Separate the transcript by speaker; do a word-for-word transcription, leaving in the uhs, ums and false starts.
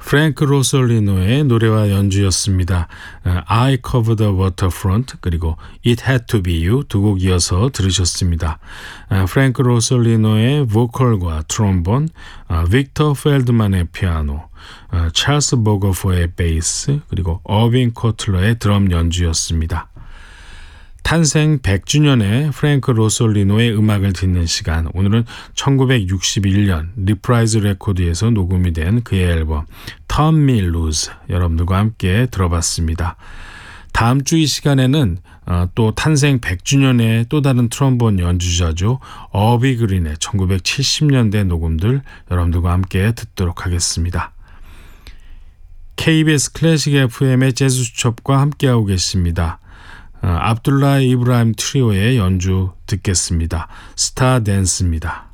Speaker 1: 프랭크 로솔리노의 노래와 연주였습니다. I Cover the Waterfront 그리고 It Had to Be You 두 곡 이어서 들으셨습니다. 프랭크 로솔리노의 보컬과 트롬본, 빅터 펠드만의 피아노, 찰스 보거포의 베이스 그리고 어빙 코틀러의 드럼 연주였습니다. 탄생 백 주년의 프랭크 로솔리노의 음악을 듣는 시간, 오늘은 천구백육십일 년 리프라이즈 레코드에서 녹음이 된 그의 앨범 Turn Me Loose 여러분들과 함께 들어봤습니다. 다음 주 이 시간에는 어, 또 탄생 백 주년의 또 다른 트럼본 연주자죠. 어비 그린의 천구백칠십 년대 녹음들 여러분들과 함께 듣도록 하겠습니다. 케이비에스 클래식 에프엠의 재즈 수첩과 함께하고 계십니다. 압둘라 이브라임 트리오의 연주 듣겠습니다. 스타 댄스입니다.